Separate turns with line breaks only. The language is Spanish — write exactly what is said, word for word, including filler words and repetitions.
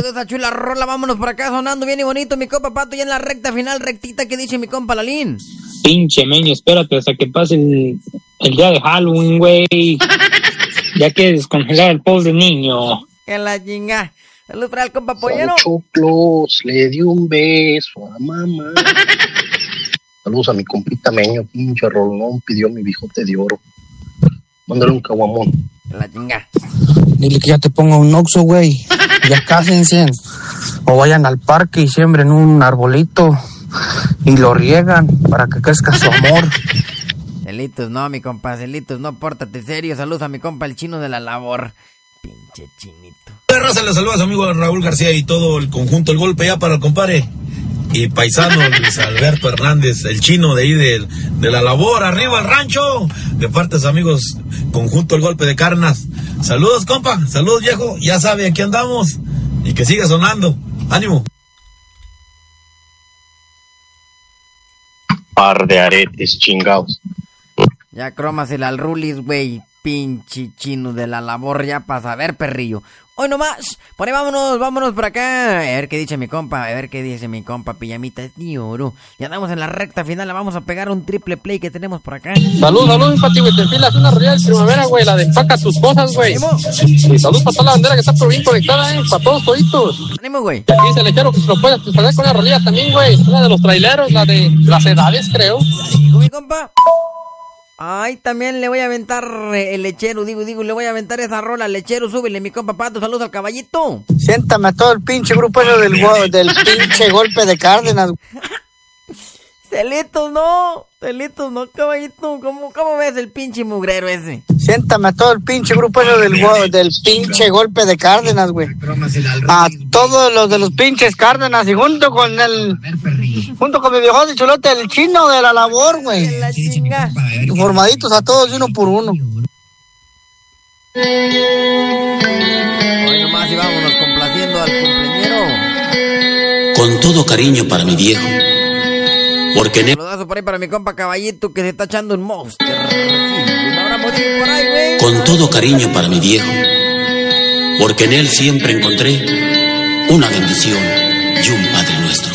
de esa chula rola, vámonos por acá sonando bien y bonito, mi compa Pato, ya en la recta final, rectita, que dice mi compa Lalín.
Pinche meño, espérate hasta que pase el, el día de Halloween, güey. Ya que descongelar al pobre niño.
Que la chinga. Salud para el compa Pollero.
Choclos, le dio un beso a mamá. Saludos a mi compita Meño, pinche rolón, pidió mi bijote de oro. Mándale un caguamón.
Que la chinga.
Dile que ya te ponga un oxo, güey. Ya cásense. O vayan al parque y siembren un arbolito y lo riegan para que crezca su amor.
Celitos, no, mi compa, Celitos, no, pórtate serio. Saludos a mi compa el chino de la labor. Pinche chinito.
Raza, le saluda a su amigo Raúl García y todo el conjunto El Golpe ya para el compadre. Y paisano Luis Alberto Hernández, el chino de ahí de, de la labor, arriba al rancho, de parte de sus amigos conjunto El Golpe de Carnas. Saludos, compa, saludos, viejo, ya sabe, aquí andamos, y que siga sonando, ánimo.
Par de aretes chingados.
Ya crómasela al Rulis, güey, pinche chino de la labor, ya para saber, perrillo. Hoy nomás, por ahí vámonos, vámonos por acá. A ver qué dice mi compa, a ver qué dice mi compa Pijamita de oro. Ya andamos en la recta final, le vamos a pegar un triple play que tenemos por acá.
Salud, salud, Pati, güey, te enfilas una realidad de primavera, güey, la de empaca tus cosas, güey. Y salud para toda la bandera que está por bien conectada, eh, para todos toditos.
Ánimo, güey.
Y aquí dice el lechero que se lo puedes pasar con una rolilla también, güey. Una de los traileros, la de las edades, creo.
¿Dijo mi compa? Ay, también le voy a aventar eh, el lechero, digo, digo, le voy a aventar esa rola al lechero, súbele mi compa Pato, saludos al caballito.
Siéntame a todo el pinche grupo ese del, del pinche Golpe de Cárdenas.
Celitos, no, Celitos, no, caballito, ¿cómo, cómo ves el pinche mugrero ese?
Siéntame a todo el pinche grupo ese del, del pinche Golpe de Cárdenas, güey. A todos los de los pinches Cárdenas y junto con el... Junto con mi viejo de chulote, el chino de la labor, güey.
La chinga.
Formaditos a todos uno por uno.
Hoy nomás y vámonos complaciendo al cumpleañero.
Con todo cariño para mi viejo. Porque en él...
Saludazo por ahí para mi compa Caballito que se está echando un monster. Sí, una por ahí, güey.
Con todo cariño para mi viejo. Porque en él siempre encontré una bendición y un Padre Nuestro.